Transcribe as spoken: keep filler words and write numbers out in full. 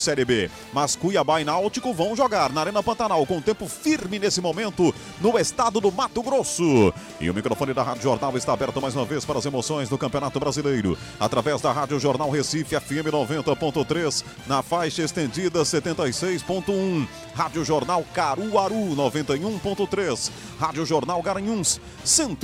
Série B, mas Cuiabá e Náutico vão jogar na Arena Pantanal com tempo firme nesse momento no estado do Mato Grosso. E o microfone da Rádio Jornal está aberto mais uma vez para as emoções do Campeonato Brasileiro, através da Rádio Jornal Recife F M noventa ponto três, na faixa estendida setenta e seis ponto um, Rádio Jornal Caruaru noventa e um ponto três, Rádio Jornal Garanhuns cento